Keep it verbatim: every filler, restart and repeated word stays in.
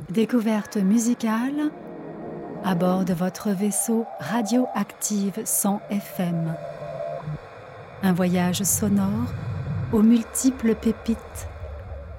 Découverte musicale à bord de votre vaisseau radioactive cent F M. Un voyage sonore aux multiples pépites